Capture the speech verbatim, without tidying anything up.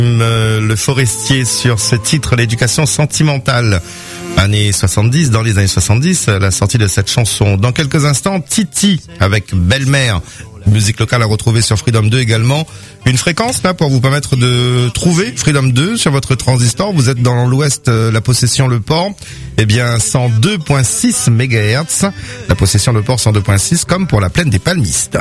Euh, le Forestier sur ce titre, l'éducation sentimentale. Années soixante-dix, dans les années soixante-dix, la sortie de cette chanson. Dans quelques instants, Titi avec Belle-Mère. Musique locale à retrouver sur Freedom deux également. Une fréquence là pour vous permettre de trouver Freedom deux sur votre transistor. Vous êtes dans l'ouest, euh, la Possession Le Port. Eh bien, cent deux virgule six mégahertz. La Possession Le Port cent deux virgule six comme pour la plaine des Palmistes.